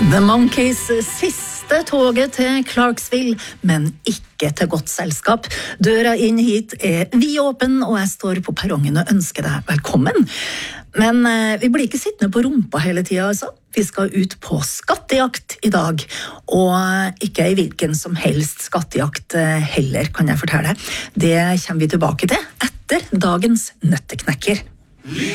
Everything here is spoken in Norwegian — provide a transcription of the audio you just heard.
The Monkees siste toget til Clarksville, men ikke til godt selskap. Døra inn hit vid åpen, og jeg står på perrongen og ønsker deg velkommen. Men vi blir ikke sittende på rumpa hele tiden, altså. Vi skal ut på skattejakt i dag, og ikke i hvilken som helst skattejakt heller, kan jeg fortelle. Det kommer vi tilbake til etter dagens nøtteknekker.